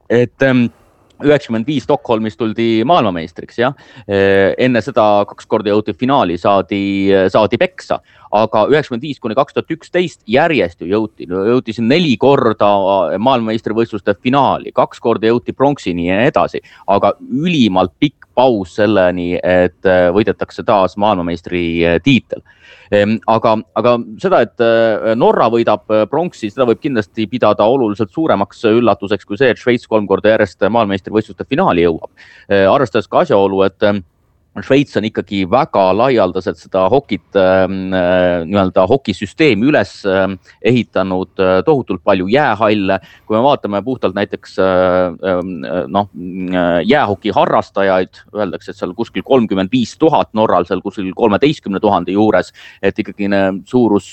et 95 Stockholmis tuldi maailmameistriks, jah. Enne seda 2 korda jõuti finaali, saadi peksa, aga 95 kuni 2011 järjest ju jõuti siin 4 korda maailmameistrivõistluste finaali, 2 korda jõuti pronksini ja edasi, aga ülimalt pikk paus selleni, et võidetakse taas maailmameistri tiitel. Aga seda, et Norra võidab pronksi, seda võib kindlasti pidada oluliselt suuremaks üllatuseks kui see, et Šveits 3 korda järjest maailmameistrivõistluste finaali jõuab. Arvestades ka asjaolu, et Šveits on ikkagi väga laialdaselt seda hokisüsteemi üles ehitanud, tohutult palju jäähalle. Kui me vaatame puhtalt näiteks jäähoki harrastajaid, öeldakse, et seal kuskil 35 000 Norral, seal kuskil 13 000 juures, et ikkagi suurus,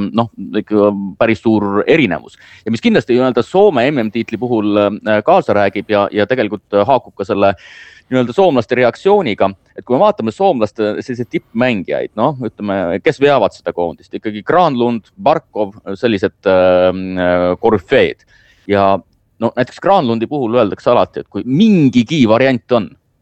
päris suur erinevus. Ja mis kindlasti Soome MM-tiitli puhul kaasa räägib ja tegelikult haakub ka selle soomlaste reaktsiooniga, et kui me vaatame soomlaste selliseid tippmängijaid, ütleme, kes veavad seda koondist, ikkagi Granlund, Barkov, sellised korüfeed. Ja näiteks Granlundi puhul öeldakse alati, et kui mingigi variant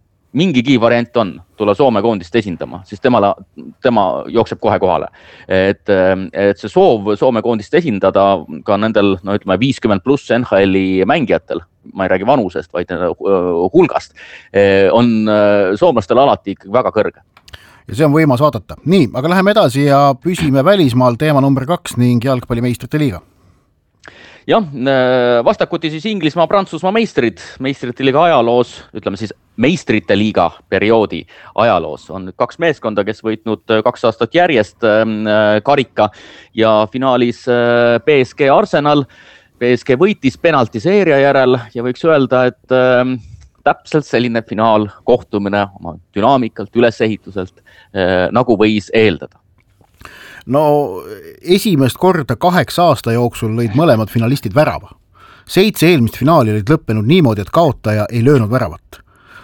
on tulla Soome koondist esindama, siis tema jookseb kohe kohale. Et see soov Soome koondist esindada ka nendel 50+ NHL-i mängijatel, ma ei räägi vanusest, vaid hulgast, on soomlastel alati ikkagi väga kõrge. Ja see on võimas vaadata. Nii, aga läheme edasi ja püsime välismaal teema number 2 ning jalgpallimeistrite liiga. Jah, vastakuti siis Inglismaa, Prantsusmaa meistrite liiga ajaloos, ütleme siis meistrite liiga perioodi ajaloos on 2 meeskonda, kes võitnud 2 aastat järjest karika ja finaalis PSG Arsenal. PSG võitis penaltiseeria järel ja võiks öelda, et täpselt selline finaal kohtumine oma dünaamikalt, ülesehituselt, nagu võis eeldada. No esimest korda 8 aasta jooksul lõid mõlemad finalistid värava. 7 eelmist finaali olid lõppenud niimoodi, et kaotaja ei löönud väravat.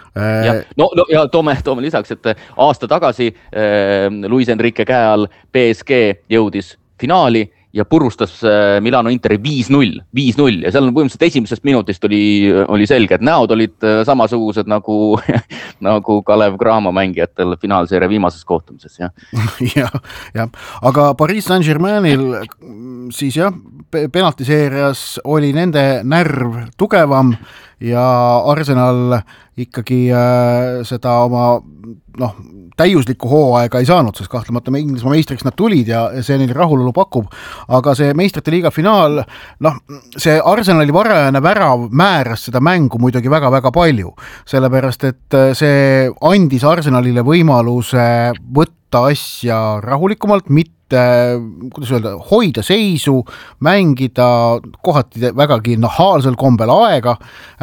Ja toome lisaks, et aasta tagasi Luis Enrique käe all PSG jõudis finaali ja purustas Milano Interi 5-0 ja seal on põhimõtteliselt esimesest minutist oli selge, et näod olid samasugused nagu Kalev Cramo mängijatel finaalseeria viimases kohtumises. Ja. Aga Paris Saint-Germainil siis penaltiseerias oli nende närv tugevam ja Arsenal ikkagi seda oma täiuslikku hooaega ei saanud, sest kahtlemata Inglismaa meistriks nad tulid ja see neil rahulolu pakub, aga see meistrite liiga finaal, see Arsenali varajane värav määras seda mängu muidugi väga-väga palju, sellepärast et see andis Arsenalile võimaluse võtta asja rahulikumalt, mitte kuidas öelda, hoida seisu, mängida kohati vägagi nahaalsel kombel aega,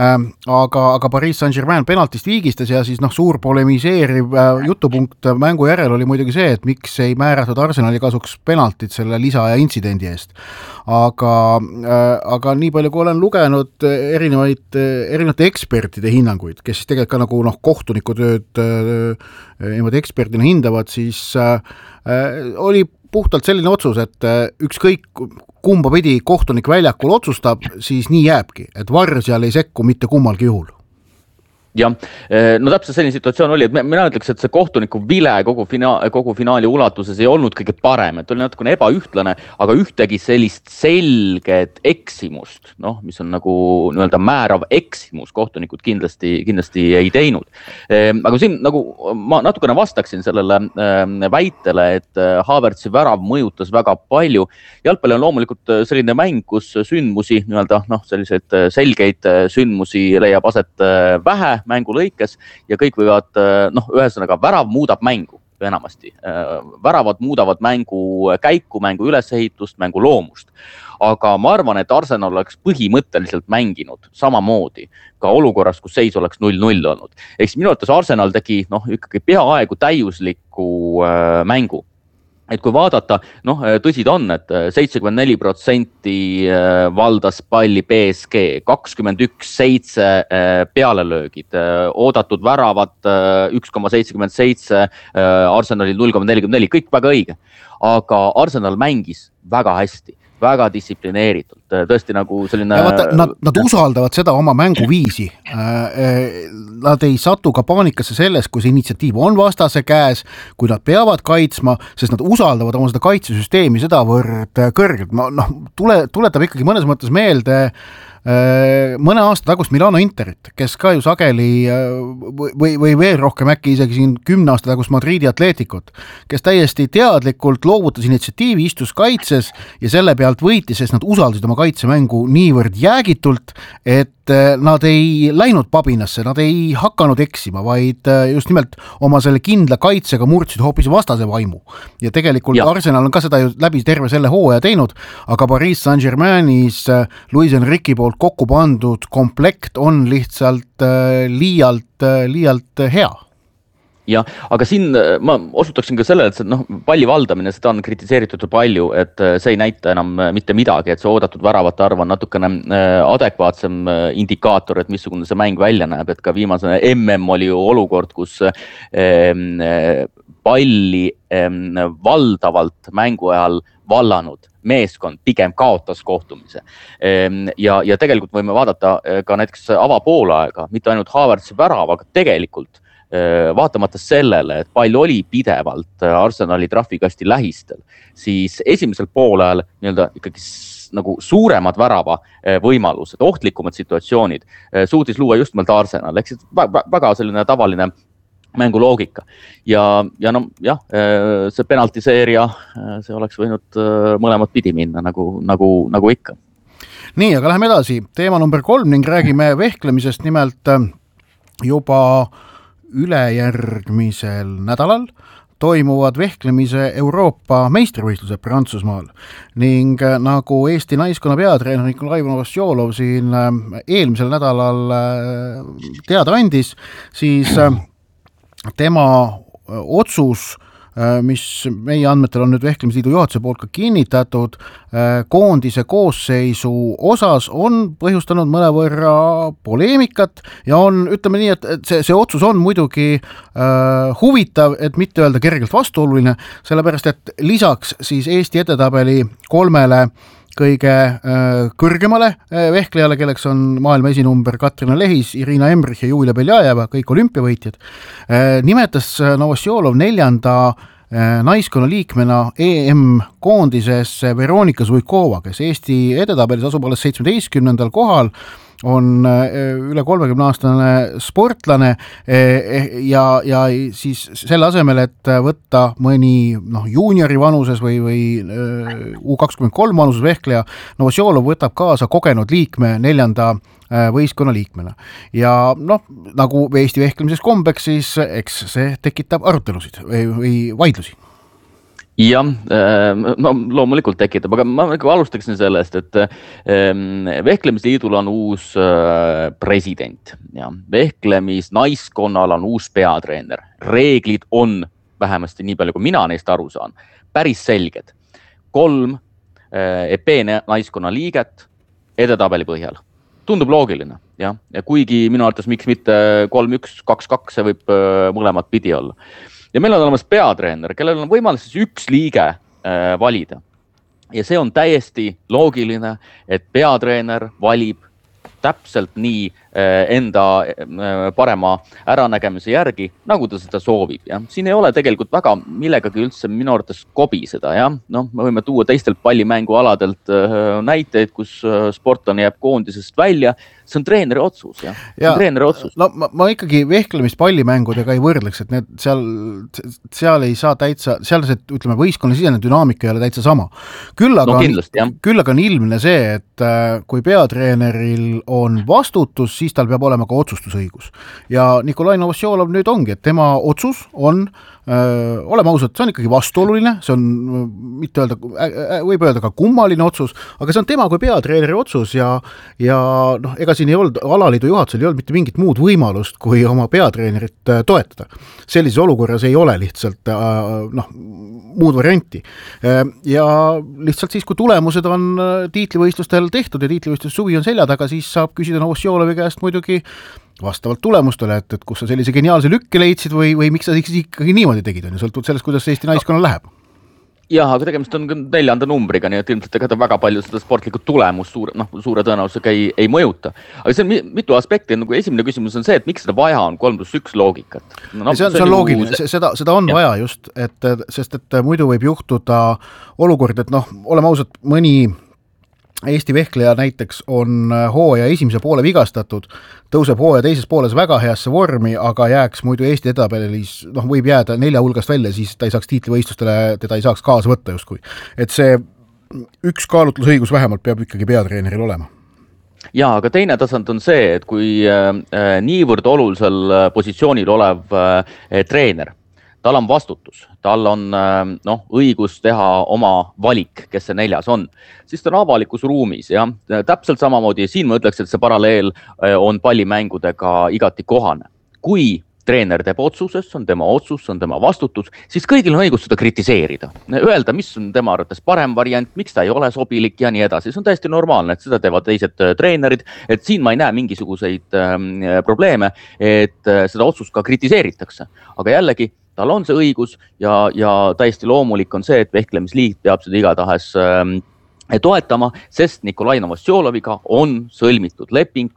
aga Paris Saint-Germain penaltist viigistas ja siis suur polemiseeriv jutupunkt mängu järel oli muidugi see, et miks ei määratud Arsenali kasuks penaltit selle lisaaja intsidendi eest. Aga nii palju, kui olen lugenud erinevate ekspertide hinnanguid, kes siis tegelikult ka nagu kohtunikutööd niimoodi eksperdina hindavad, siis oli puhtalt selline otsus, et ükskõik kumba pidi kohtunik väljakul otsustab, siis nii jääbki, et VAR seal ei sekku mitte kummalgi juhul. Jah, täpselt selline situatsioon oli, et mina ütleks, et see kohtuniku vile kogu finaali ulatuses ei olnud kõige parem, et oli natukene ebaühtlane, aga ühtegi sellist selget eksimust, mis on nagu määrav eksimus, kohtunikud kindlasti ei teinud. Aga siin ma natukene vastaksin sellele väitele, et Havertzi värav mõjutas väga palju. Jalgpalli on loomulikult selline mäng, kus sündmusi, selliseid selgeid sündmusi leiab aset vähe mängu lõikes ja kõik võivad, ühesõnaga värav muudab mängu enamasti. Väravad muudavad mängu käiku, mängu ülesehitust, mängu loomust. Aga ma arvan, et Arsenal oleks põhimõtteliselt mänginud samamoodi ka olukorras, kus seis oleks 0-0 olnud. Eks minu arvates Arsenal tegi ikkagi peaaegu täiusliku mängu. Et kui vaadata, tõsi ta on, et 74% valdas palli PSG, 21-7 pealelöögid, oodatud väravad 1,77, Arsenalil 0,44, kõik väga õige. Aga Arsenal mängis väga hästi. väga distsiplineeritult, tõesti nagu selline. Nad usaldavad seda oma mänguviisi. Nad ei satu ka paanikasse selles, kui see initsiatiiv on vastase käes, kui nad peavad kaitsma, sest nad usaldavad oma seda kaitsesüsteemi sedavõrd kõrgelt. Tuletab ikkagi mõnes mõttes meelde mõne aasta tagust Milano Interit, kes ka ju sageli või veel rohkem äkki isegi siin 10 aasta tagust Madridi Atleticut, kes täiesti teadlikult loovutas initsiatiivi, istus kaitses ja selle pealt võitis, sest nad usaldasid oma kaitsemängu niivõrd jäägitult, et nad ei läinud pabinasse, nad ei hakanud eksima, vaid just nimelt oma selle kindla kaitsega murdsid hoopis vastase vaimu. Ja tegelikult Arsenal on ka seda ju läbi terve selle hooaja teinud, aga Paris Saint-Germainis Luis Enrique'i poolt kokku pandud komplekt on lihtsalt liialt hea. Ja, aga siin ma osutaksin ka sellele, et palli valdamine, seda on kritiseeritud palju, et see ei näita enam mitte midagi, et see oodatud väravate arv on natukene adekvaatsem indikaator, et missugune see mäng välja näeb, et ka viimase MM oli ju olukord, kus palli valdavalt mängu ajal vallanud meeskond pigem kaotas kohtumise. Ja tegelikult võime vaadata ka näiteks avapoolaega, mitte ainult Havertzi värav, aga tegelikult vaatamata sellele, et pall oli pidevalt Arsenali trahvikasti lähistel, siis esimesel poolajal ikkagi nagu suuremad värava võimalused, ohtlikumad situatsioonid suutis luua just nimelt Arsenal, ehk siis väga selline tavaline mänguloogika. Ja see penaltiseeria, see oleks võinud mõlemad pidi minna, nagu ikka. Nii, aga läheme edasi. Teema number 3 ning räägime vehklemisest, nimelt juba ülejärgmisel nädalal toimuvad vehklemise Euroopa meistrivõistlused Prantsusmaal ning nagu Eesti naiskonna peatreener Nikolai Novosjolov siin eelmisel nädalal teada andis, siis tema otsus, mis meie andmetel on nüüd Vehklemisliidu juhatuse poolt ka kinnitatud, koondise koosseisu osas on põhjustanud mõnevõrra poleemikat ja on, ütleme nii, et see otsus on muidugi huvitav, et mitte öelda kergelt vastuoluline, sellepärast et lisaks siis Eesti edetabeli 3 kõige kõrgemale vehklejale, kelleks on maailma esinumber Katrina Lehis, Irina Embrich ja Julia Beljajeva, kõik olümpiavõitjad, nimetas Novosjolov 4. naiskonna liikmena EM-koondises Veronika Zuikova, kes Eesti edetabelis asub alles 17. kohal, on üle 30-aastane sportlane ja siis selle asemel, et võtta mõni juuniori vanuses või U23 vanuses vehkleja, Novosjolov võtab kaasa kogenud liikme 4. võistkonna liikmena. Ja nagu Eesti vehklemises kombeks, siis eks see tekitab arutelusid või vaidlusi. Ja, loomulikult tekitab, aga ma alustaksin sellest, et Vehklemisliidul on uus president ja Vehklemis naiskonnal on uus peatreener. Reeglid on, vähemasti nii palju kui mina neist aru saan, päris selged. 3 EP naiskonna liiget edetabeli põhjal. Tundub loogiline, ja kuigi minu arvates miks mitte 3-1, 2-2, see võib mõlemad pidi olla. Ja meil on olemas peatreener, kellel on võimalik siis 1 liige valida. Ja see on täiesti loogiline, et peatreener valib täpselt nii enda parema äranägemise järgi, nagu ta seda soovib. Ja siin ei ole tegelikult väga millegagi üldse minu arvates kobiseda. Ja? Me võime tuua teistelt pallimängualadelt näiteid, kus sportlane jääb koondisest välja. See on treeneri otsus. Ja? See on treeneri otsus. Ma ikkagi vehklemist pallimängudega ei võrdleks, et need seal ei saa täitsa, seal see, ütleme, võistkonna sisene dünaamika ei ole täitsa sama. Küll aga on ilmne see, et kui peatreeneril on vastutus, siis tal peab olema ka otsustusõigus. Ja Nikolai Novosjolov nüüd ongi, et tema otsus on, oleme ausad, see on ikkagi vastuoluline, see on, mitte öelda, võib öelda ka kummaline otsus, aga see on tema kui peatreeneri otsus ja ega siin ei olnud, alaliidu juhatusel ei olnud mitte mingit muud võimalust, kui oma peatreenerit toetada. Sellises olukorras ei ole lihtsalt muud varianti. Ja lihtsalt siis, kui tulemused on tiitlivõistlustel tehtud ja tiitlivõistlus suvi on selja taga, siis saab küsida Novosjolovi käest muidugi vastavalt tulemustele, et kus sa sellise geniaalse lükke leidsid või miks sa ikkagi niimoodi tegid, on ju sõltuvalt sellest, kuidas Eesti naiskonna läheb. Jah, aga tegemist on 4. numbriga, nii et ilmselt ega ta väga palju seda sportlikku tulemust suure tõenäosusega ei mõjuta. Aga see on mitu aspekti. Nagu esimene küsimus on see, et miks seda vaja on 3+1 loogikat. See on loogiline, seda on vaja just, sest et muidu võib juhtuda olukord, et oleme ausad, mõni Eesti vehkleja näiteks on hooaja esimese poole vigastatud, tõuseb hooaja teises pooles väga heasse vormi, aga jääks muidu Eesti edabelis, võib jääda 4 hulgast välja, siis ta ei saaks tiitlivõistlustele, teda ei saaks kaasa võtta justkui. Et see üks kaalutlusõigus vähemalt peab ikkagi peatreeneril olema. Ja, aga teine tasand on see, et kui niivõrd olulisel positsioonil olev treener, tal on vastutus, tal on õigus teha oma valik, kes see 4. on, siis ta on avalikus ruumis. Ja? Täpselt samamoodi, siin ma ütleks, et see paralleel on pallimängudega igati kohane. Kui treener teeb otsuses, on tema otsus, on tema vastutus, siis kõigil on õigus seda kritiseerida. Öelda, mis on tema arvates parem variant, miks ta ei ole sobilik ja nii edasi. See on täiesti normaalne, et seda teevad teised treenerid, et siin ma ei näe mingisuguseid probleeme, et seda otsust ka kritiseeritakse. Aga jällegi, tal on see õigus ja täiesti loomulik on see, et Vehklemisliit peab seda igatahes toetama, sest Nikolai Novosjoloviga on sõlmitud leping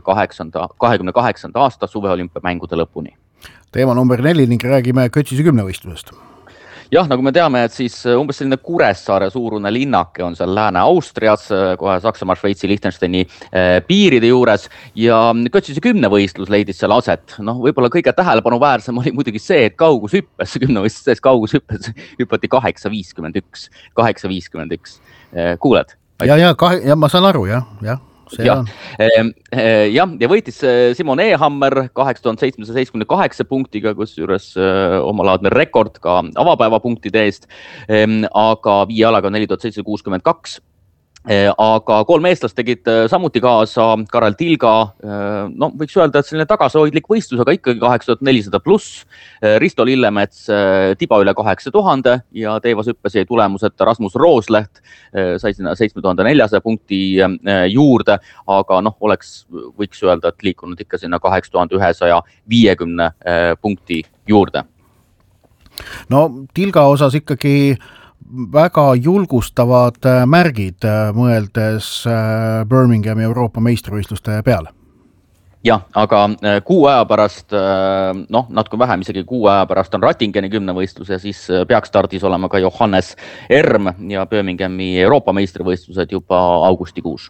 2028. aasta suveolümpiamängude lõpuni. Teema number 4 ning räägime Kötsise 10 võistlusest. Jah, nagu me teame, et siis umbes selline Kuressaare suurune linnake on seal Lääne-Austrias, kohe Saksamaa, Šveitsi, Liechtensteini piiride juures ja Kötsise 10 võistlus leidis seal aset. Võib-olla kõige tähelepanuväärsem oli muidugi see, et kaugushüppes, 10 võistluses kaugushüppes hüppati 8.51. Kuuled? Ja ma saan aru, jah. Ja võitis Simon Ehammer 8778 punktiga, kus juures omalaadne rekord ka avapäevapunktide eest, aga viialaga 4762. Aga 3 eestlast tegid samuti kaasa, Karel Tilga, võiks öelda, et selline tagasihoidlik võistlus, aga ikkagi 8400 pluss, Risto Lillemets tiba üle 8000 ja teevas hüppes jäi tulemuseta Rasmus Roosleht, sai sinna 7400 punkti juurde, aga võiks öelda, et liikunud ikka sinna 8150 punkti juurde. Tilga osas ikkagi väga julgustavad märgid mõeldes Birminghami Euroopa meistrivõistluste peale. Jah, aga 6 aja pärast, natuke vähem isegi 6 aja pärast on Rattingeni 10 võistlus ja siis peaks stardis olema ka Johannes Erm ja Birminghami Euroopa meistrivõistlused juba augustikuus.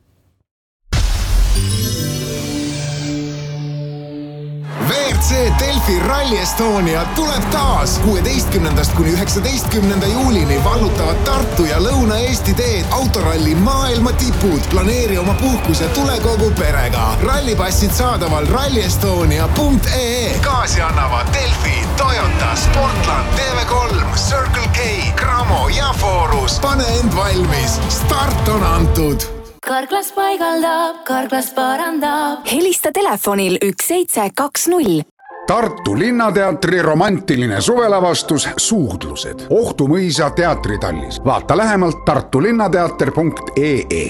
WRC Delfi Rally Estonia tuleb taas 16. kuni 19. juulini vallutavad Tartu ja Lõuna-Eesti teed autoralli maailma tipud. Planeeri oma puhkus ja tule kogu perega. Rallipassid saadaval rallyestonia.ee. Kaasi annavad Delfi, Toyota, Sportland, TV3, Circle K, Cramo ja Forus. Pane end valmis. Start on antud. Karklas paigaldab, Karklas parandab. Helista telefonil 1720. Tartu Linnateatri romantiline suvelavastus Suudlused. Ohtumõisa teatritallis. Vaata lähemalt tartulinnateater.ee.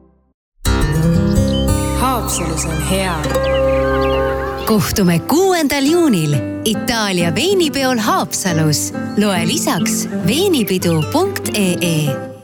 Haapsalus on hea. Kohtume 6. juunil Itaalia veinipeol Haapsalus. Loe lisaks veinipidu.ee.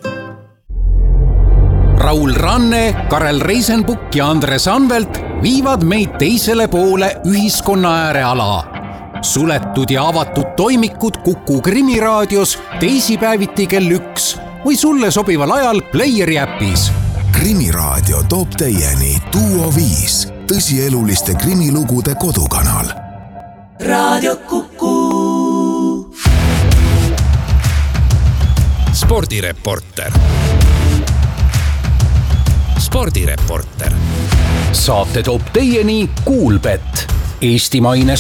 Raul Ranne, Karel Reisenbuk ja Andres Anvelt viivad meid teisele poole ühiskonna ääreala. Suletud ja avatud toimikud Kuku Krimiraadios teisipäeviti kell 1 või sulle sobival ajal Playeri äpis. Krimiraadio toob teieni Duo 5, tõsieluliste krimilugude kodukanal. Raadio Kuku. Spordireporter. Saate toob teieni Kuulbet, eestimaine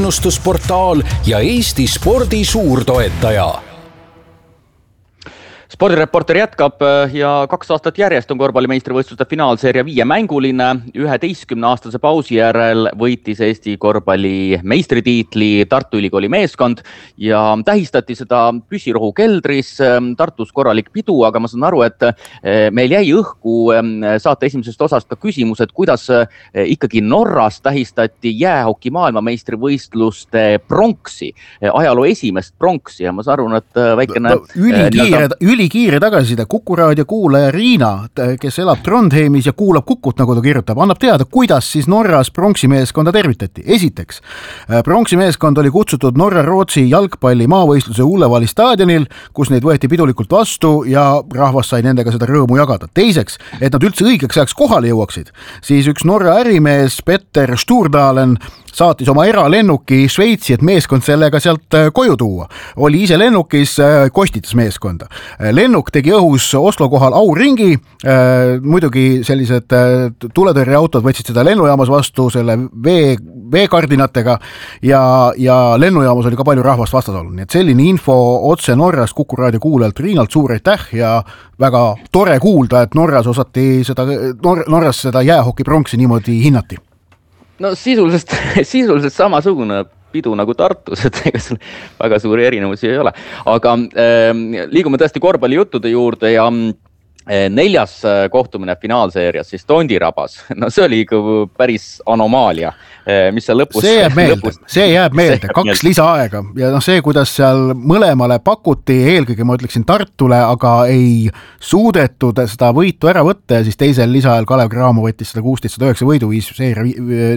spordiennustusportaal ja Eesti spordi suurtoetaja. Spordireporter jätkab ja 2 aastat järjest on korvpallimeistrivõistluste finaalseeria 5-mänguline. 11-aastase pausi järel võitis Eesti korvpalli meistritiitli Tartu Ülikooli meeskond ja tähistati seda püssirohu keldris. Tartus korralik pidu, aga ma saan aru, et meil jäi õhku saate esimesest osast ka küsimus, et kuidas ikkagi Norras tähistati jäähoki maailmameistrivõistluste pronksi, ajaloo esimest pronksi ja ma saan aru, et väikene ülikiire tagasiside. Kuku raadio kuulaja Riina, kes elab Trondheimis ja kuulab Kukut, nagu ta kirjutab, annab teada, kuidas siis Norras pronksimeeskonda tervitati. Esiteks, pronksimeeskond oli kutsutud Norra-Rootsi jalgpalli maavõistluse Ullevali staadionil, kus neid võeti pidulikult vastu ja rahvas sai nendega seda rõõmu jagada. Teiseks, et nad üldse õigeks ajaks kohale jõuaksid, siis üks Norra ärimees Petter Sturdalen saatis oma eralennuki Šveitsi, et meeskond sellega sealt koju tuua. Oli ise lennukis, kostitas meeskonda. Lennuk tegi õhus Oslo kohal auringi, muidugi sellised tuletõrjeautod võtsid seda lennujaamas vastu selle veekardinatega ja lennujaamas oli ka palju rahvast vastas olnud. Nii et selline info otse Norras Kuku raadio kuulajalt Riinalt suur aitäh ja väga tore kuulda, et Norras seda jäähoki pronksi niimoodi hinnati. No sisuliselt samasugune pidu nagu Tartus, et ega seal väga suuri erinevusi ei ole. Aga liigume tõesti korvpallijuttude juurde ja 4. kohtumine finaalseerias, siis Tondirabas. No see oli ikka päris anomaalia, mis seal lõpus... See jääb meelde, 2 lisaaega ja see, kuidas seal mõlemale pakuti, eelkõige ma ütleksin Tartule, aga ei suudetud seda võitu ära võtta ja siis teisel lisaajal Kalev Cramo võttis seda 16-9 võidu, viis seeria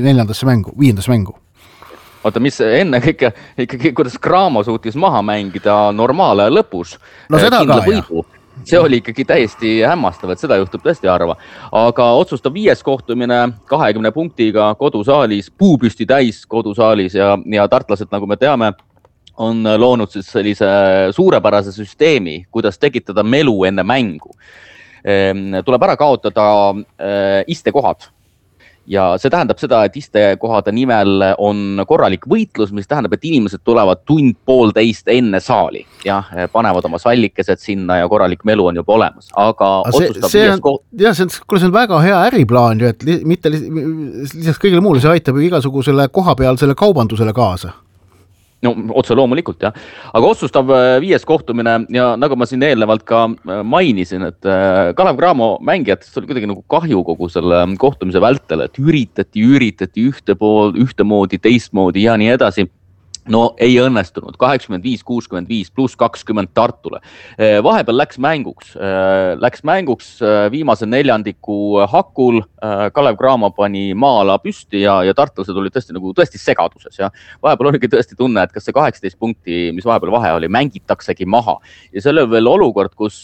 5. mängu. Oota, mis enne ikkagi kuidas Cramo suutis maha mängida normaale lõpus. No seda ka, võidu. See oli ikkagi täiesti hämmastav, et seda juhtub tõesti harva. Aga otsustab 5. kohtumine 20 punktiga kodusaalis, puupüsti täis kodusaalis ja tartlased, nagu me teame, on loonud siis sellise suurepärase süsteemi, kuidas tekitada melu enne mängu. Tuleb ära kaotada istekohad. Ja see tähendab seda, et istekohade nimel on korralik võitlus, mis tähendab, et inimesed tulevad tund-poolteist enne saali ja panevad oma sallikesed sinna ja korralik melu on juba olemas. Aga see on väga hea äriplaan, et mitte lisaks kõigile muule, see aitab ju igasugusele kohapealsele kaubandusele kaasa. No otse loomulikult, jah. Aga otsustav 5. kohtumine ja nagu ma siin eelnevalt ka mainisin, et Kalev Cramo mängijatest oli kuidagi nagu kahju kogu selle kohtumise vältel, et üritati ühtemoodi, teistmoodi ja nii edasi. No ei õnnestunud, 85-65 pluss 20 Tartule. Vahepeal läks mänguks viimase neljandiku hakul, Kalev Cramo pani maala püsti ja tartlased olid tõesti segaduses. Ja vahepeal oligi tõesti tunne, et kas see 18 punkti, mis vahepeal vahe oli, mängitaksegi maha. Ja see oli veel olukord, kus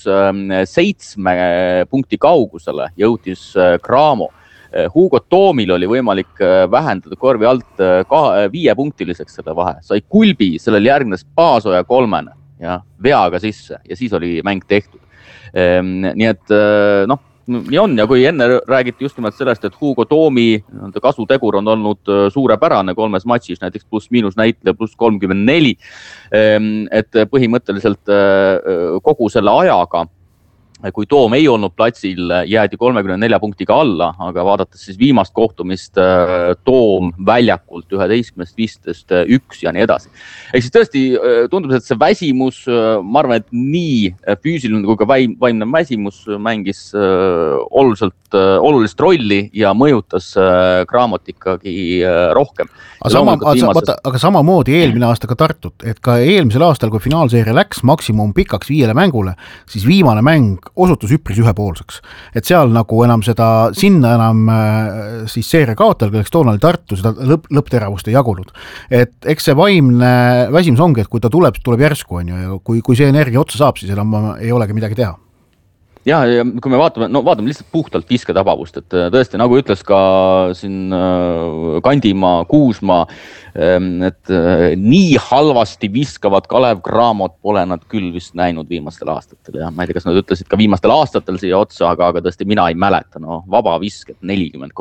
7 punkti kaugusele jõutis Cramo. Hugo Toomil oli võimalik vähendada korvi alt 5-punktiliseks selle vahe. Sai Kulbi, sellel järgnes Paasoja 3 ja veaga sisse ja siis oli mäng tehtud. Nii et nii on ja kui enne räägiti just nimelt sellest, et Hugo Toomi kasutegur on olnud suurepärane 3 matšis, näiteks pluss-miinus näitleja pluss 34, et põhimõtteliselt kogu selle ajaga kui Toom ei olnud platsil, jäädi 34 punktiga alla, aga vaadates siis viimast kohtumist Toom väljakult 11-15-1 ja nii edasi. Ehk siis tõesti tundub, et see väsimus, ma arvan, et nii füüsiline kui ka vaimne väsimus mängis olulist rolli ja mõjutas Cramot ikkagi rohkem. Aga samamoodi eelmine aasta ka Tartut, et ka eelmisel aastal, kui finaalseeria läks maksimum pikaks 5 mängule, siis viimane mäng osutus üpris ühepoolseks. Et seal nagu enam sinna enam siis seeria kaotel, kelleks toona oli Tartu, seda lõppteravust ei jagunud. Et eks see vaimne väsimus ongi, et kui ta tuleb järsku on ju, ja kui see energia otsa saab, siis enam ei olegi midagi teha. Ja kui me vaatame lihtsalt puhtalt visketabavust, et tõesti, nagu ütles ka siin Kandimaa, Kuusmaa, et nii halvasti viskavad Kalev Cramot pole nad küll vist näinud viimastel aastatel. Ja ma ei tea, kas nad ütlesid ka viimastel aastatel siia otsa, aga tõesti mina ei mäleta. Vaba visket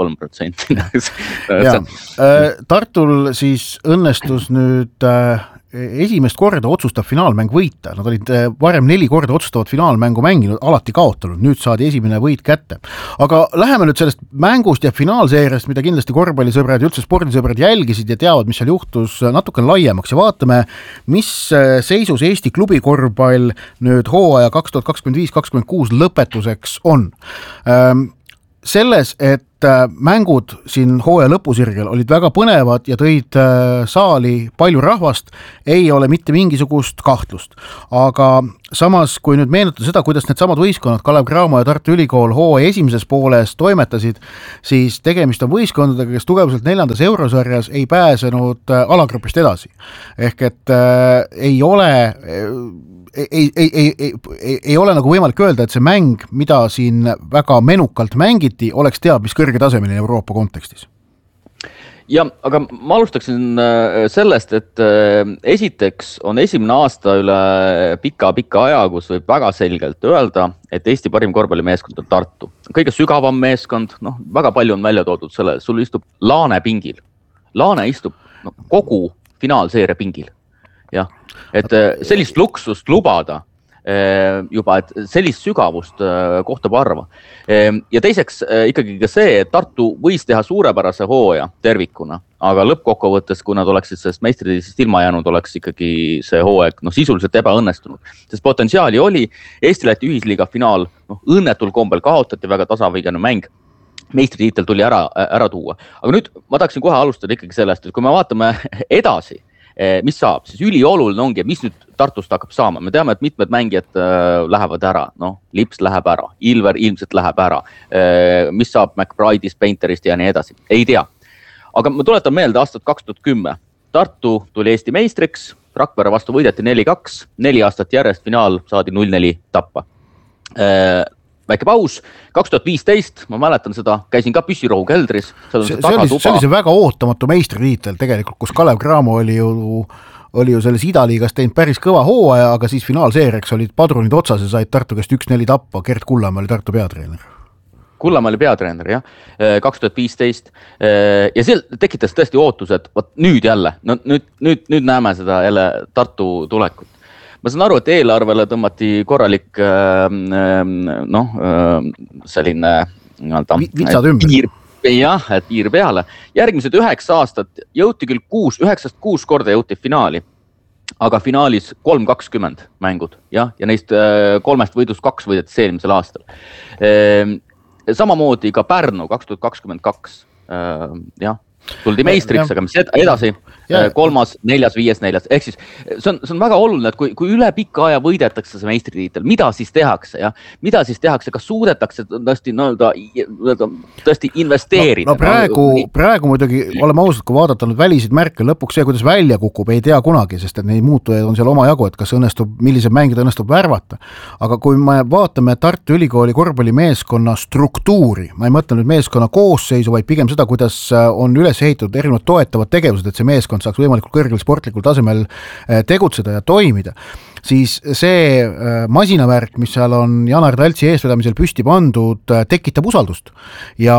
43%. Tartul siis õnnestus nüüd esimest korda otsustab finaalmäng võita, nad olid varem 4 korda otsustavat finaalmängu mänginud, alati kaotanud, nüüd saadi esimene võit kätte. Aga läheme nüüd sellest mängust ja finaalseeriast, mida kindlasti korvpallisõbrad ja üldse spordisõbrad jälgisid ja teavad, mis seal juhtus, natukene laiemaks ja vaatame, mis seisus Eesti klubikorvpall nüüd hooaja 2025-2026 lõpetuseks on. Selles, et mängud siin hooaja lõpusirgel olid väga põnevad ja tõid saali palju rahvast, ei ole mitte mingisugust kahtlust. Aga samas, kui nüüd meenutada seda, kuidas need samad võistkonnad, Kalev Cramo ja Tartu Ülikool hooaja esimeses pooles toimetasid, siis tegemist on võistkondadega, kes tugevuselt 4. eurosarjas ei pääsenud alagrupist edasi. Ehk et ei ole nagu võimalik öelda, et see mäng, mida siin väga menukalt mängiti, oleks teab, mis kõrge tasemeline Euroopa kontekstis. Ja, aga ma alustaksin sellest, et esiteks on esimene aasta üle pika aja, kus võib väga selgelt öelda, et Eesti parim korvpallimeeskond on Tartu. Kõige sügavam meeskond, väga palju on välja toodud selle, sul istub Laane pingil. Laane istub kogu finaalseeria pingil. Jah, et sellist luksust lubada juba, et sellist sügavust kohtab arva. Ja teiseks ikkagi ka see, et Tartu võis teha suurepärase hooaja tervikuna, aga lõppkokkuvõttes, kui nad oleksid sellest meistritiitlist ilma jäänud, oleks ikkagi see hooaeg sisuliselt ebaõnnestunud. Sest potentsiaali oli, Eesti-Läti ühisliiga finaal õnnetul kombel kaotati, väga tasavõigane mäng. Meistritiitel tuli ära tuua. Aga nüüd ma tahaksin kohe alustada ikkagi sellest, et kui me vaatame edasi, mis saab, siis ülioluline ongi, mis nüüd Tartust hakkab saama. Me teame, et mitmed mängijad lähevad ära, Lips läheb ära, Ilver ilmselt läheb ära, mis saab McBride'ist, Painterist ja nii edasi. Ei tea. Aga ma tuletan meelde aastat 2010. Tartu tuli Eesti meistriks, Rakvere vastu võideti 4-2, 4 aastat järjest finaal saadi 0-4 tappa. Väike paus, 2015, ma mäletan seda, käisin ka Püssirohu keldris. See oli see väga ootamatu meistritiitel tegelikult, kus Kalev Cramo oli ju selles idaliigas teinud päris kõva hooaja, aga siis finaalseeriaks olid padrunid otsas ja said Tartu käest 1-4 tappa, Gert Kullamäe oli Tartu peatreener. Kullamäe oli peatreener, jah, 2015. Ja seal tekitas tõesti ootus, et nüüd jälle, nüüd näeme seda jälle Tartu tulekut. Ma saan aru, et eelarvele tõmmati korralik selline vitsad ümber. Piir peale. Järgmised 9 aastat jõuti küll 9-6 korda jõuti finaali, aga finaalis 3-20 mängud ja neist 3 võidust 2 võideti eelmisel aastal. Samamoodi ka Pärnu 2022. Jah. Tuldi meistriks, aga mis edasi, 3., 4., 5., 4. Ehk siis see on väga oluline, et kui üle pika aja võidetakse see meistritiitel, mida siis tehakse ja mida siis tehakse, kas suudetakse tõesti investeerida? Praegu muidugi oleme ausalt, kui vaadata nüüd väliseid märke, lõpuks see, kuidas välja kukub, ei tea kunagi, sest et neid muutujaid on seal oma jagu, et kas millised mängid õnnestub värvata. Aga kui me vaatame Tartu Ülikooli korvpallimeeskonna struktuuri, ma ei mõtle nüüd meeskonna koosseisu, vaid pigem seda, kuidas on üles ehitatud erinevad toetavad tegevused, et see meeskond saaks võimalikult kõrgel sportlikul tasemel tegutseda ja toimida, siis see masinavärk, mis seal on Janar Taltsi eestvedamisel püsti pandud, tekitab usaldust. Ja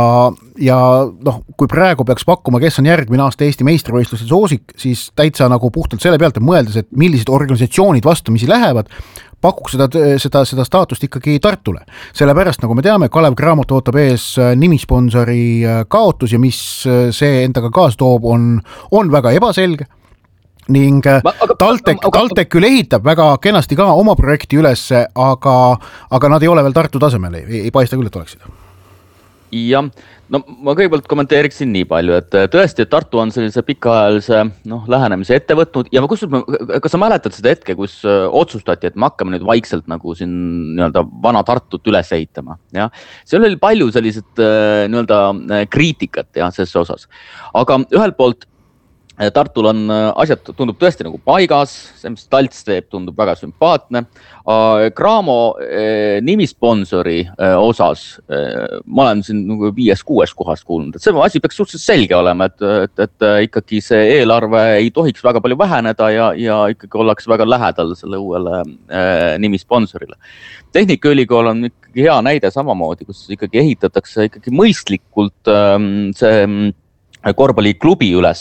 kui praegu peaks pakkuma, kes on järgmine aasta Eesti meistrivõistluste soosik, siis täitsa nagu puhtalt selle pealt, et mõeldes, et millised organisatsioonid vastamisi lähevad, pakuks seda staatust ikkagi Tartule. Sellepärast, nagu me teame, Kalev Cramot ootab ees nimisponsori kaotus ja mis see endaga kaasa toob, on väga ebaselge. Ning Taltek küll ehitab väga kenasti ka oma projekti ülesse, aga nad ei ole veel Tartu tasemel, ei paista küll, et oleksid. Ja, ma kõigepealt kommenteeriksin nii palju, et tõesti, et Tartu on sellise pikaajalise lähenemise ette võtnud ja kas sa mäletad seda hetke, kus otsustati, et me hakkame nüüd vaikselt nagu siin vana Tartut üles ehitama. Ja? Seal oli palju sellised kriitikat ja selles osas. Aga ühelt poolt Tartul on asjad tundub tõesti nagu paigas, see mis Talts teeb tundub väga sümpaatne. Cramo nimisponsori osas ma olen siin 5-6 kohast kuulnud, et see asi peaks suhteliselt selge olema, et ikkagi see eelarve ei tohiks väga palju väheneda ja ikkagi ollakse väga lähedal selle uuele nimisponsorile. Tehnikaülikool on ikkagi hea näide samamoodi, kus ikkagi ehitatakse ikkagi mõistlikult see korvpalliklubi üles,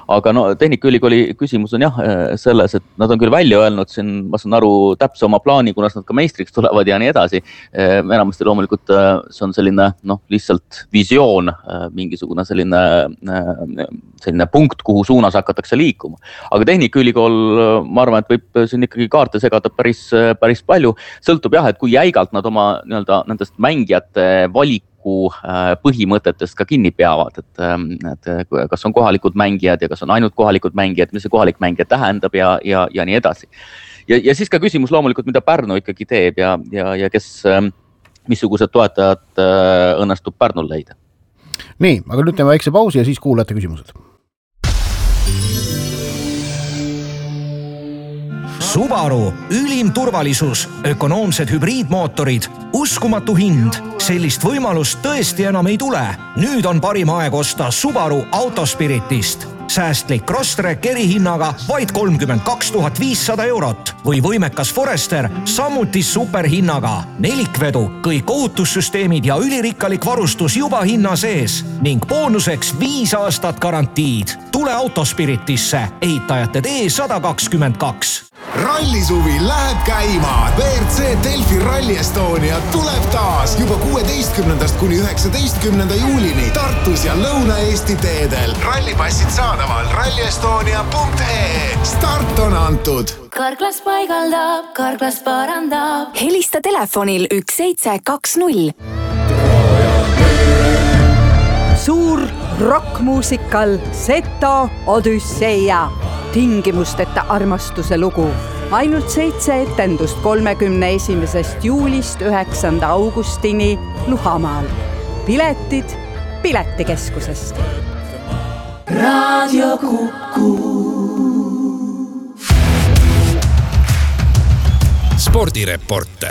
aga no Tehnikaülikooli küsimus on jah selles, et nad on küll välja öelnud siin, ma saan aru täpse oma plaani, kunas nad ka meistriks tulevad ja nii edasi. Enamasti loomulikult see on selline lihtsalt visioon, mingisugune selline punkt, kuhu suunas hakatakse liikuma. Aga Tehnikaülikool, ma arvan, et võib siin ikkagi kaarte segada päris palju. Sõltub jah, et kui jäigalt nad oma nendest mängijate valiku põhimõtetest ka kinni peavad, et kas on kohalikud mängijad ja kas on ainult kohalikud mängijad, mis see kohalik mängija tähendab ja nii edasi. Ja siis ka küsimus loomulikult, mida Pärnu ikkagi teeb ja missugused toetajad õnnestub Pärnul leida. Nii, aga nüüd teeme väikse pausi ja siis kuulete küsimused. Subaru, ülim turvalisus, ökonoomsed hübriidmootorid, uskumatu hind. Sellist võimalust tõesti enam ei tule. Nüüd on parim aeg osta Subaru Autospiritist. Säästlik Crosstrek erihinnaga vaid 32 500 eurot või võimekas Forester samuti superhinnaga. Nelikvedu, kõik ohutussüsteemid ja ülirikkalik varustus juba hinna sees ning boonuseks 5 aastat garantiid. Tule Autospiritisse, ehitajate tee 122. Rallisuvi läheb käima. WRC Delfi Rally Estonia tuleb taas juba 16. kuni 19. juulini Tartus ja Lõuna-Eesti teedel. Rallipassid saadaval rallyestonia.ee. Start on antud. Karklas paigaldab, Karklas parandab. Helista telefonil 1720. Suur rockmuusikal Seto Odüsseia. Tingimusteta armastuse lugu. Ainult 7 etendust 31. juulist 9. augustini Luhamaal. Piletid Piletikeskusest. Raadio Kuku. Spordireporter.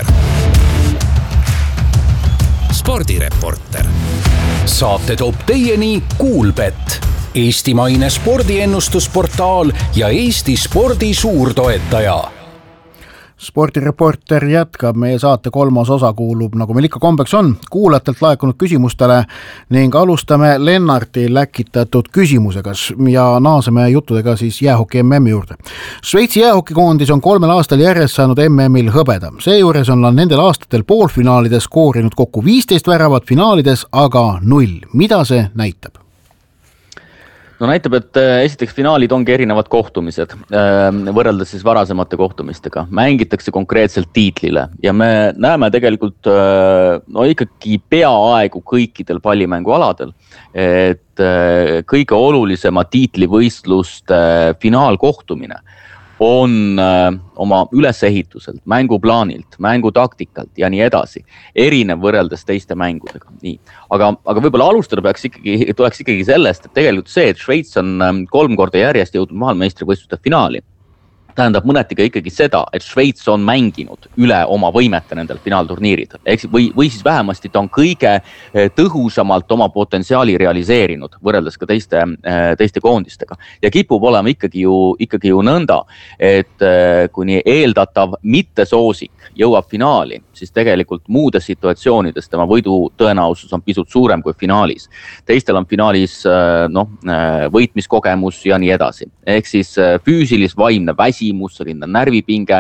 Spordireporter. Saate toob teieni Kuulbet, eestimaine spordiennustusportaal ja Eesti spordi suurtoetaja. Spordireporter jätkab, meie saate 3. osa kuulub, nagu meil ikka kombeks on, kuulajatelt laekunud küsimustele ning alustame Lennarti läkitatud küsimusega ja naaseme juttudega siis jäähoki MM juurde. Šveitsi jäähokikoondis on 3 aastal järjest saanud MM-il hõbeda. Seejuures on nendel aastatel poolfinaalides koorinud kokku 15 väravat, finaalides aga 0. Mida see näitab? No näitab, et esiteks finaalid ongi erinevad kohtumised, võrreldes siis varasemate kohtumistega. Mängitakse konkreetselt tiitlile ja me näeme tegelikult ikkagi peaaegu kõikidel pallimängualadel, et kõige olulisema tiitlivõistluste finaalkohtumine on oma ülesehituselt, mänguplaanilt, mängutaktikalt ja nii edasi, erinev võrreldes teiste mängudega. Nii. Aga võib-olla alustada tuleks ikkagi sellest, et tegelikult see, et Šveits on 3 korda järjest jõudnud maailmameistrivõistluste finaali, tähendab mõnetiga ikkagi seda, et Šveits on mänginud üle oma võimete nendel finaalturniiridel. Või siis vähemasti ta on kõige tõhusamalt oma potentsiaali realiseerinud võrreldes ka teiste koondistega. Ja kipub olema ikkagi ju nõnda, et kuni eeldatav mittesoosik jõuab finaali, siis tegelikult muudes situatsioonides tema võidu tõenäosus on pisut suurem kui finaalis. Teistel on finaalis võitmiskogemus ja nii edasi. Ehk siis füüsilis-vaimne väsimus, selline närvipinge,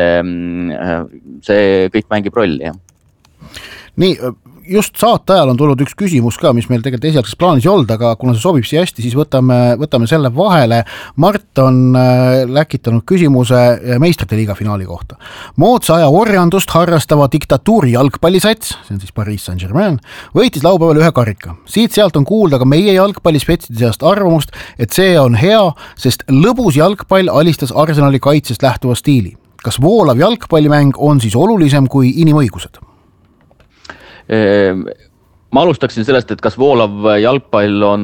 see kõik mängib rolli. Ja. Nii, just saate ajal on tulnud üks küsimus ka, mis meil tegelikult esialgses plaanis ei olnud, aga kuna see sobib siia hästi, siis võtame selle vahele. Mart on läkitanud küsimuse meistrite liiga finaali kohta. Moodsa aja orjandust harrastava diktatuuri jalgpallisats, see on siis Paris Saint-Germain, võitis laupäeval 1 karika. Siit-sealt on kuulda ka meie jalgpallispetside seast arvamust, et see on hea, sest lõbus jalgpall alistas Arsenali kaitsest lähtuva stiili. Kas voolav jalgpallimäng on siis olulisem kui inimõigused? Ma alustaksin sellest, et kas voolav jalgpall on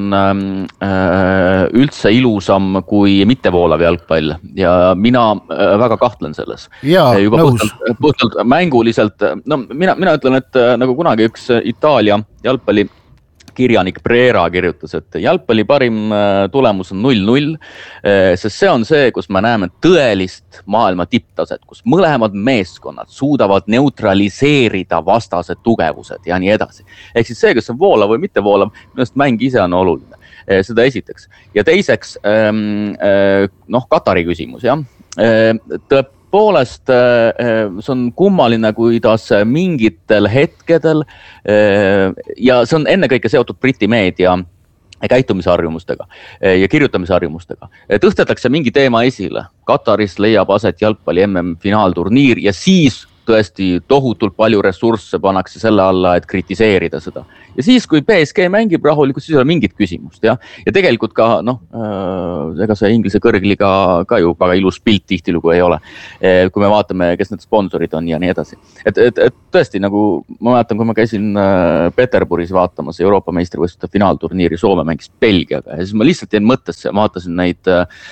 üldse ilusam kui mitte voolav jalgpall ja mina väga kahtlen selles. Jaa, nõus. Puhtalt mänguliselt, no mina ütlen, et nagu kunagi üks Itaalia jalgpalli kirjanik Brera kirjutas, et jalgpalli parim tulemus on 0-0, sest see on see, kus me näeme tõelist maailma tipptaset, kus mõlemad meeskonnad suudavad neutraliseerida vastased tugevused ja nii edasi. Ehk siis see, kas on voolav või mitte voolav, millest mäng ise on oluline. Seda esiteks. Ja teiseks, Katari küsimus, jah. Tõepoolest, see on kummaline, kuidas mingitel hetkedel ja see on ennekõike seotud Briti meedia käitumisharjumustega ja kirjutamisharjumustega. Tõstetakse mingi teema esile. Kataris leiab aset jalgpalli MM-finaalturniir ja siis tõesti tohutult palju ressursse pannakse selle alla, et kritiseerida seda. Ja siis, kui PSG mängib rahulikult, siis ei ole mingit küsimust. Ja tegelikult ka, ega see Inglise kõrgliga ka ju väga ilus pilt tihtilugu ei ole. Kui me vaatame, kes need sponsorid on ja nii edasi. Et tõesti, nagu ma mäletan, kui ma käisin Peterburis vaatamas Euroopa meistrivõistluste finaalturniiri, Soome mängis Belgiaga ja siis ma lihtsalt jäin mõttesse ja vaatasin neid,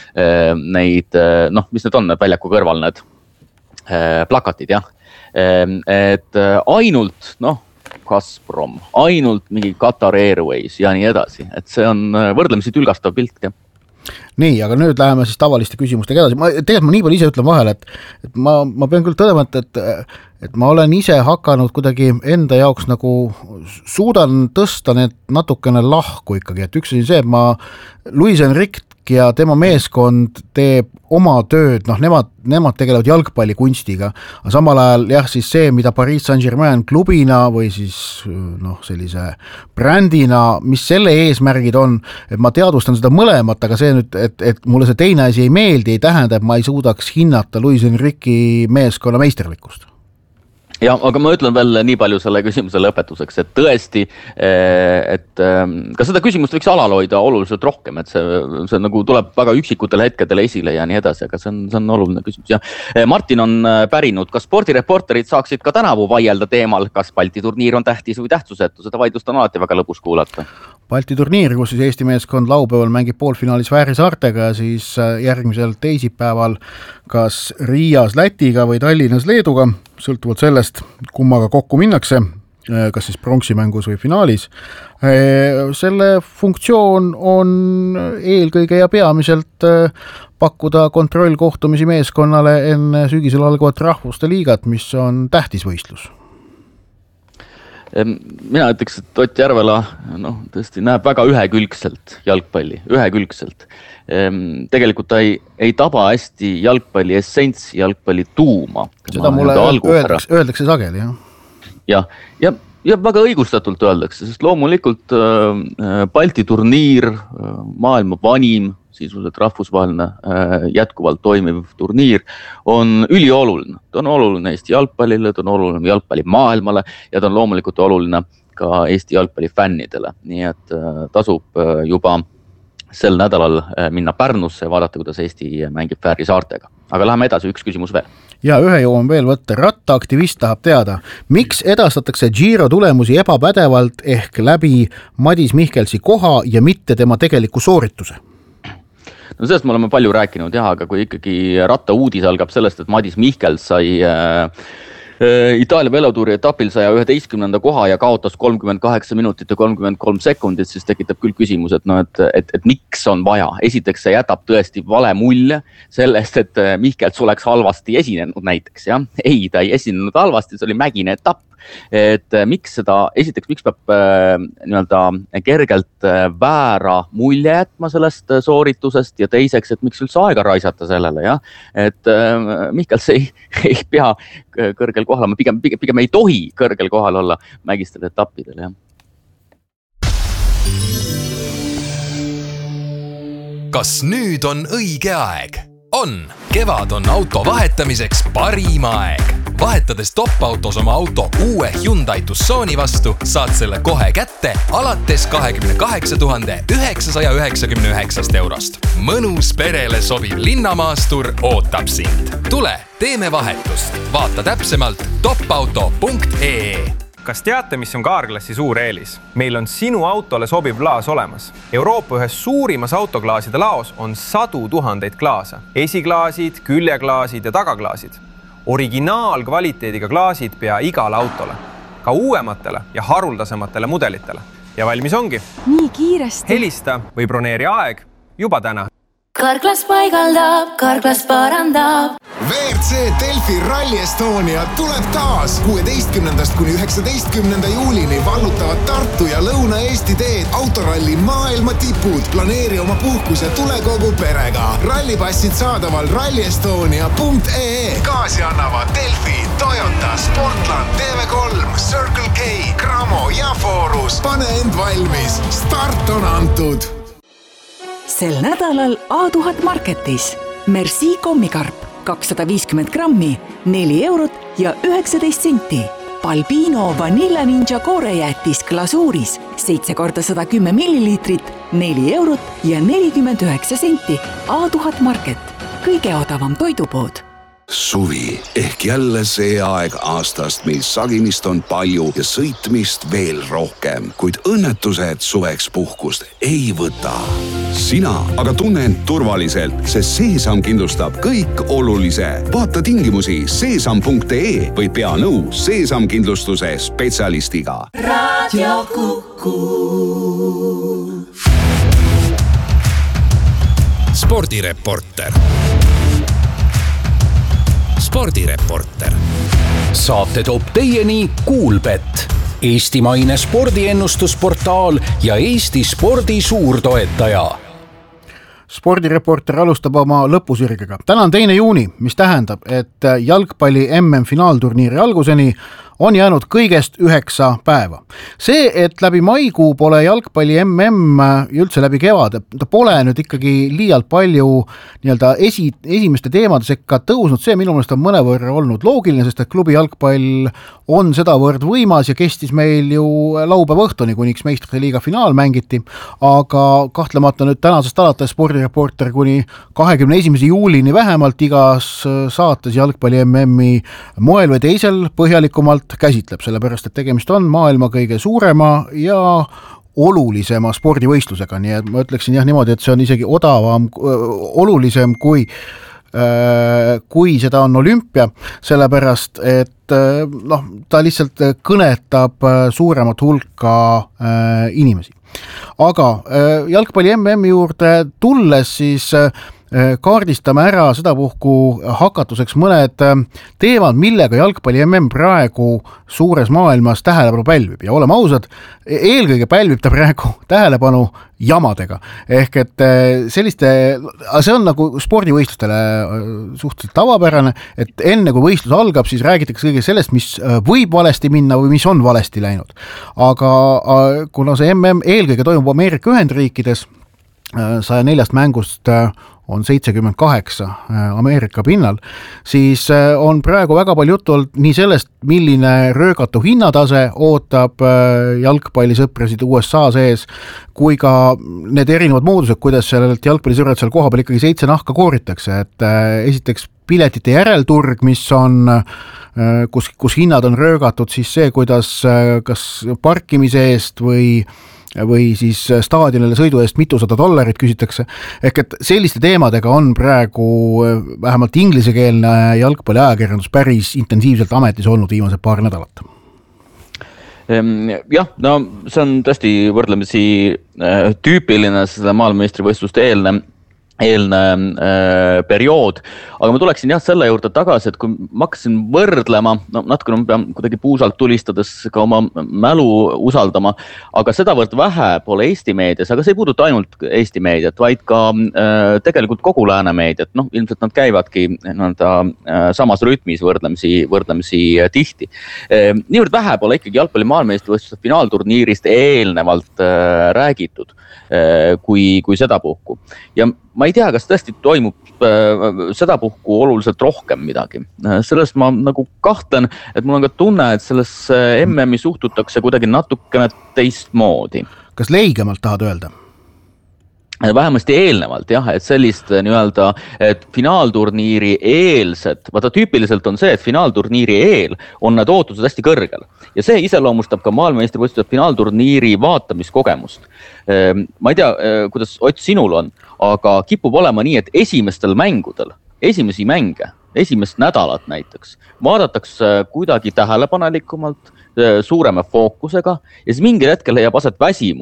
mis need on, väljaku kõrval need plakatid, jah. Et ainult, Gazprom, ainult mingi Qatar Airways ja nii edasi. Et see on võrdlemisi tülgastav pilt, jah. Nii, aga nüüd läheme siis tavaliste küsimustega edasi. Tegelikult ma nii palju ise ütlen vahele, et ma pean küll tõdema, et ma olen ise hakanud kuidagi enda jaoks nagu suudan tõsta need natukene lahku ikkagi, et üks on see, et Luis Enrique ja tema meeskond teeb oma tööd, nemad tegelevad jalgpallikunstiga, aga samal ajal jah, siis see, mida Paris Saint-Germain klubina või siis sellise brändina, mis selle eesmärgid on, et ma teadvustan seda mõlemat, aga see nüüd, et mulle see teine asi ei meeldi, ei tähenda, et ma ei suudaks hinnata Luis Enrique'i meeskonna meisterlikkust. Ja, aga ma ütlen veel nii palju selle küsimuse lõpetuseks, et tõesti, et ka seda küsimust võiks alal hoida oluliselt rohkem, et see nagu tuleb väga üksikutel hetkedel esile ja nii edasi, aga see on oluline küsimus. Ja Martin on pärinud, kas spordireporterid saaksid ka tänavu vaielda teemal, kas Balti turniir on tähtis või tähtsusetu, seda vaidlust on alati väga lõbus kuulata. Balti turniir, kus siis Eesti meeskond laupäeval mängib poolfinaalis Fääri saartega ja siis järgmisel teisipäeval kas Riias Lätiga või Tallinnas Leeduga, sõltuvalt sellest, kummaga kokku minnakse, kas siis pronksimängus või finaalis. Selle funktsioon on eelkõige ja peamiselt pakkuda kontrollkohtumisi meeskonnale enne sügisel algavat rahvuste liigat, mis on tähtis võistlus. Mina ütleks, et Ott Järvela tõesti näeb väga ühekülgselt jalgpalli, ühekülgselt. Tegelikult ta ei taba hästi jalgpalli essentsi, jalgpalli tuuma. Seda mulle öeldakse sageli, jah. Ja väga õigustatult öeldakse, sest loomulikult Balti turniir, maailma vanim, sisuliselt rahvusvaheline jätkuvalt toimiv turniir on ülioluline. Ta on oluline Eesti jalgpallile, ta on oluline jalgpalli maailmale ja ta on loomulikult oluline ka Eesti jalgpalli fännidele. Nii et tasub juba sel nädalal minna Pärnusse ja vaadata, kuidas Eesti mängib Fääri saartega. Aga läheme edasi, üks küsimus veel. Ja ühe jõuan veel võtta. Rattaaktivist tahab teada, miks edastatakse Giro tulemusi ebapädevalt ehk läbi Madis Mihkelsi koha ja mitte tema tegeliku soorituse? No sellest me oleme palju rääkinud, aga kui ikkagi ratta uudis algab sellest, et Madis Mihkels sai Itaalia velotuuri etapil 111. koha ja kaotas 38 minutit ja 33 sekundit, siis tekitab küll küsimus, et miks on vaja. Esiteks see jätab tõesti vale mulje sellest, et Mihkels oleks halvasti esinenud näiteks. Ja? Ei, ta ei esinenud halvasti, see oli mägine etapp. Et miks peab kergelt väära mulje jätma sellest sooritusest ja teiseks, et miks üldse aega raisata sellele, ja? Et Mihkels ei pea kõrgel kohal, pigem ei tohi kõrgel kohal olla mägistel etappidel, jah. Kas nüüd on õige aeg? On! Kevad on auto vahetamiseks parim aeg. Vahetades top-autos oma auto uue Hyundai Tucsoni vastu, saad selle kohe kätte alates 28 999 eurost. Mõnus perele sobiv linnamaastur ootab sind. Tule, teeme vahetust. Vaata täpsemalt topauto.ee. Kas teate, mis on Carglassi suur eelis? Meil on sinu autole sobiv klaas olemas. Euroopa ühes suurimas autoklaaside laos on 100 000 klaasa. Esiklaasid, küljeklaasid ja tagaklaasid. Originaalkvaliteediga klaasid pea igale autole. Ka uuematele ja haruldasematele mudelitele. Ja valmis ongi. Nii kiiresti. Helista või broneeri aeg juba täna. Karklas paigaldab, Karklas parandab. WRC Delfi Rally Estonia tuleb taas 16. kuni 19. juulini vallutavad Tartu ja Lõuna-Eesti teed autoralli maailma tipud. Planeeri oma puhkus ja tule kogu perega. Rallipassid saadaval rallyestonia.ee. Kaasi annavad Delfi, Toyota, Sportland, TV3, Circle K, Cramo ja Forus. Pane end valmis, start on antud. Sel nädalal A1000 Marketis Merci kommikarp 250 grammi, 4 eurot ja 19 senti. Balbino Vanilla Ninja koorejäätis glasuuris 7 korda 110 milliliitrit, 4 eurot ja 49 senti. A1000 Market, kõige odavam toidupood. Suvi ehk jälle see aeg aastast, mil sagimist on palju ja sõitmist veel rohkem, kuid õnnetused suveks puhkust ei võta. Sina aga tunne end turvaliselt, sest Seesam kindlustab kõik olulise. Vaata tingimusi seesam.ee või pea nõu Seesam kindlustuse spetsialistiga. Radio Kuku. Spordireporter. Spordireporter. Saate toob teieni Kuulbett, eestimaine spordiennustusportaal ja Eesti spordi suurtoetaja. Spordireporter alustab oma lõpusirgega. Täna on 2. juuni, mis tähendab, et jalgpalli MM-finaalturniiri alguseni on jäänud kõigest 9 päeva. See, et läbi maikuu pole jalgpalli MM üldse läbi kevade, ta pole nüüd ikkagi liialt palju esimeste teemade sekka tõusnud, see minu meelest on mõnevõrra olnud loogiline, sest et klubi jalgpall on sedavõrd võimas ja kestis meil ju laupäeva õhtuni, kuniks meistrite liiga finaal mängiti, aga kahtlemata nüüd tänasest alates spordireporter kuni 21. juulini vähemalt igas saates jalgpalli MM-i moel või teisel põhjalikumalt käsitleb, sellepärast, et tegemist on maailma kõige suurema ja olulisema spordivõistlusega, nii et ma ütleksin niimoodi, et see on isegi odavam, olulisem kui seda on olümpia, sellepärast, et ta lihtsalt kõnetab suuremat hulka inimesi. Aga jalgpalli MM juurde tulles siis kaardistame ära sedapuhku hakatuseks mõned teemad, millega jalgpalli MM praegu suures maailmas tähelepanu pälvib ja oleme ausad, eelkõige pälvib ta praegu tähelepanu jamadega. Ehk et see on nagu spordivõistlustele suhteliselt tavapärane, et enne kui võistlus algab, siis räägitakse kõige sellest, mis võib valesti minna või mis on valesti läinud. Aga kuna see MM eelkõige toimub Ameerika Ühendriikides, 104 mängust on 78 Ameerika pinnal, siis on praegu väga palju juttu olnud nii sellest, milline röögatu hinnatase ootab jalgpallisõprasid USA sees, kui ka need erinevad moodused, kuidas sellelt jalgpallisõbrad seal kohapeal ikkagi 7 nahka kooritakse, et esiteks piletite järelturg, mis on, kus hinnad on röögatud, siis see, kuidas kas parkimise eest või siis staadionile sõidu eest $200 küsitakse. Ehk et selliste teemadega on praegu vähemalt inglisekeelne jalgpalli ajakirjandus päris intensiivselt ametis olnud viimased paar nädalat. Jah, no see on tõesti võrdlemisi tüüpiline seda maailmameistrivõistluste eelne periood, aga ma tuleksin selle juurde tagasi, et kui ma hakkasin võrdlema, natukene ma pean kuidagi puusalt tulistades ka oma mälu usaldama, aga sedavõrd vähe pole Eesti meedias, aga see ei puuduta ainult Eesti meediat, vaid ka tegelikult kogu lääne meediat, ilmselt nad käivadki samas rütmis võrdlemisi tihti. Niivõrd vähe pole ikkagi jalgpalli maailmameistrivõistluse finaalturniirist eelnevalt räägitud kui sedapuhku. Ja ma ei tea, kas tõesti toimub sedapuhku oluliselt rohkem midagi. Sellest ma nagu kahtlen, et mul on ka tunne, et selles MM-i suhtutakse kuidagi natukene teistmoodi. Kas leigemalt tahad öelda? Vähemasti eelnevalt, et sellist et finaalturniiri eelset, vaata tüüpiliselt on see, et finaalturniiri eel on need ootused hästi kõrgel ja see iseloomustab ka maailmameistrivõistluse finaalturniiri vaatamiskogemust. Ma ei tea, kuidas Ott sinul on, aga kipub olema nii, et esimestel mängudel, esimesi mänge, esimest nädalat näiteks, vaadatakse kuidagi tähelepanelikumalt, suurema fookusega ja siis mingil hetkel leiab aset väsimus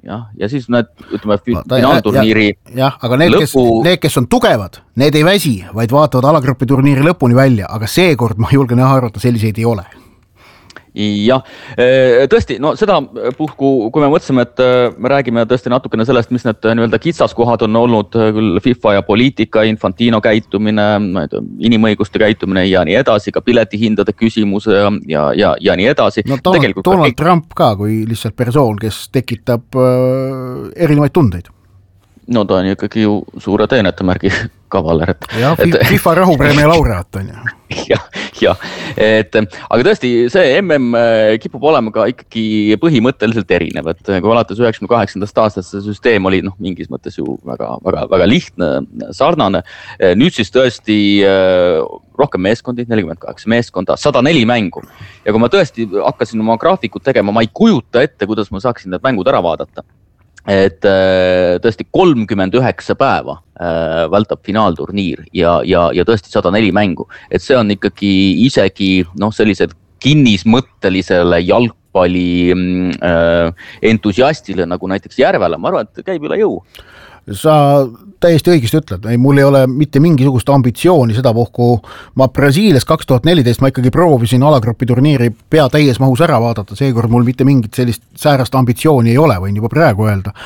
ja siis need, ütleme, finaalturniiri aga need, kes on tugevad, need ei väsi, vaid vaatavad alagrupi turniiri lõpuni välja, aga seekord ma julgen arvata, selliseid ei ole. Jah, tõesti, no seda puhku, kui me mõtlesime, et me räägime tõesti natukene sellest, mis need nii-öelda kitsaskohad on olnud, küll FIFA ja poliitika, Infantino käitumine, inimõiguste käitumine ja nii edasi, ka piletihindade küsimus ja nii edasi. No Donald Trump ka kui lihtsalt persoon, kes tekitab erinevaid tundeid. No ta on ikkagi ju suure teenetemärgi kavaler. Ja FIFA rahupreemia laureaat on ju. Ja, aga tõesti see MM kipub olema ka ikkagi põhimõtteliselt erinev, et kui alates 98. aastast see süsteem oli mingis mõttes ju väga lihtne, sarnane. Nüüd siis tõesti rohkem meeskondi, 48 meeskonda, 104 mängu. Ja kui ma tõesti hakkasin oma graafikut tegema, ma ei kujuta ette, kuidas ma saaksin need mängud ära vaadata. Et tõesti 39 päeva vältab finaalturniir ja tõesti 104 mängu. Et see on ikkagi isegi sellised kinnismõttelisele jalgpalli entusiastile nagu näiteks Järvele. Ma arvan, et käib üle jõu. Sa täiesti õigesti ütled, mul ei ole mitte mingisugust ambitsiooni seda puhku. Ma Brasiilias 2014 ma ikkagi proovisin alagrupi turniiri pea täies mahus ära vaadata, seekord mul mitte mingit sellist säärast ambitsiooni ei ole, võin juba praegu öelda.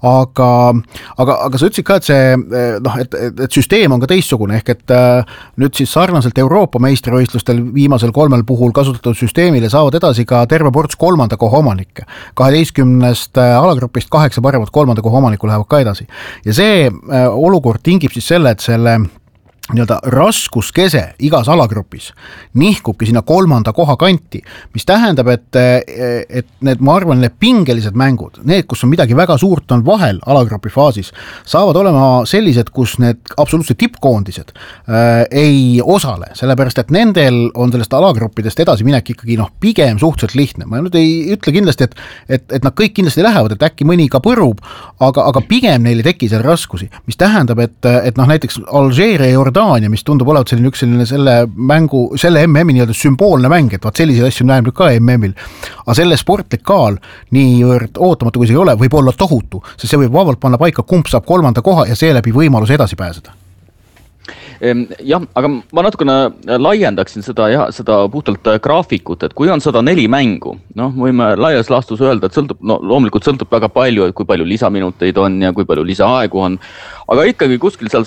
Aga sa ütlesid ka, et et süsteem on ka teistsugune, ehk et nüüd siis sarnaselt Euroopa meistrivõistlustel viimasel 3 puhul kasutatud süsteemile saavad edasi ka terve ports 3. koha omanikke. 12 alagrupist 8 paremat 3. koha omanikku lähevad ka edasi. Ja see olukord tingib siis selle, et selle nii-öelda raskuskese igas alagrupis nihkubki sinna 3. koha kanti, mis tähendab, et need, ma arvan, need pingelised mängud, need, kus on midagi väga suurt on vahel alagrupi faasis, saavad olema sellised, kus need absoluutselt tippkoondised ei osale, sellepärast, et nendel on sellest alagruppidest edasi minek ikkagi pigem suhteliselt lihtne. Ma nüüd ei ütle kindlasti, et nad kõik kindlasti lähevad, et äkki mõni ka põrub, aga pigem neil ei teki seal raskusi, mis tähendab, et näiteks Alžeeria ja Jordaania, mis tundub olevat selline selle MM-i nii-öelda sümboolne mäng, et vaat selliseid asju näeb nüüd ka MM-il, aga selle sportlik kaal niivõrd ootamatu, kui see ei ole, võib olla tohutu, sest see võib vabalt panna paika, kumb saab 3. koha ja seeläbi võimalus edasi pääseda. Jah, aga ma natukene laiendaksin seda puhtalt graafikut, et kui on 104 mängu, võime laias laastus öelda, et loomulikult sõltub väga palju, et kui palju lisaminuteid on ja kui palju lisaaegu on, aga ikkagi kuskil seal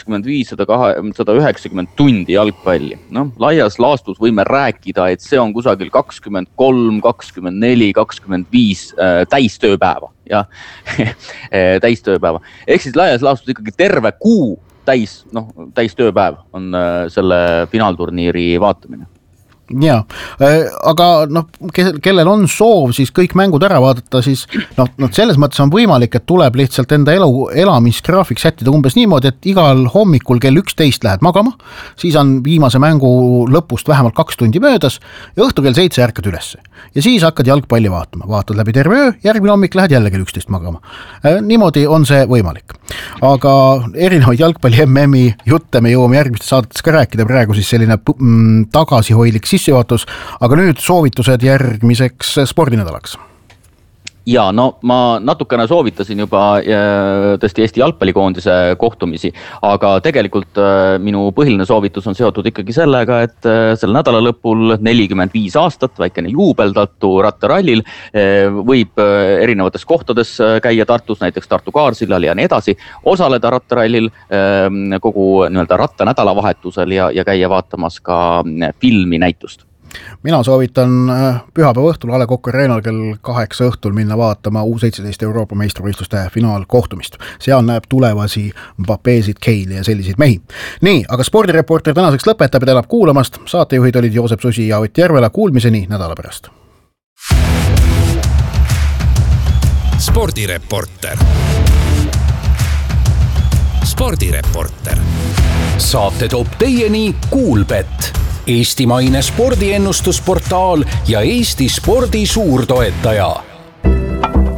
185-190 tundi jalgpalli. Laias laastus võime rääkida, et see on kusagil 23, 24, 25 täistööpäeva. Täistööpäeva. Ehk siis laias laastus ikkagi terve kuu täis tööpäev on selle finaalturniiri vaatamine. Ja, aga kellel on soov siis kõik mängud ära vaadata, siis selles mõttes on võimalik, et tuleb lihtsalt enda elamisgraafik sättida umbes niimoodi, et igal hommikul kell 11 lähed magama, siis on viimase mängu lõpust vähemalt 2 tundi möödas ja õhtu kell 7 ärkad ülesse. Ja siis hakkad jalgpalli vaatama, vaatad läbi terve öö, järgmine hommik lähed jälle kell 11 magama. Niimoodi on see võimalik. Aga erinevaid jalgpalli MM-i jutte me jõuame järgmistes saadetes ka rääkida, praegu siis selline tagasihoidlik sissejuhatus, aga nüüd soovitused järgmiseks spordinädalaks. Ja ma natukene soovitasin juba tõesti Eesti jalgpallikoondise kohtumisi, aga tegelikult minu põhiline soovitus on seotud ikkagi sellega, et selle nädala lõpul 45 aastat, väikene juubel Tartu rattarallil, võib erinevates kohtades käia Tartus, näiteks Tartu Kaarsillal ja nii edasi, osaleda rattarallil kogu nii-öelda rattanädalavahetusel ja käia vaatamas ka filmi näitust. Mina soovitan pühapäeva õhtul A. Le Coq Arena'l kell 8 õhtul minna vaatama U17 Euroopa meistrivõistluste finaalkohtumist. Seal näeb tulevasi Mbappésid, Keili ja selliseid mehi. Nii, aga spordireporter tänaseks lõpetab ja tänab kuulamast. Saatejuhid olid Joosep Susi ja Ott Järvela. Kuulmiseni nädala pärast. Spordireporter. Spordireporter. Saate toob teieni Kuulbet, eestimaine spordiennustusportaal ja Eesti spordi suurtoetaja.